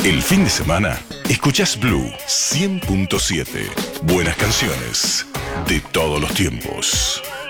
El fin de semana, escuchás Blue 100.7. Buenas canciones de todos los tiempos.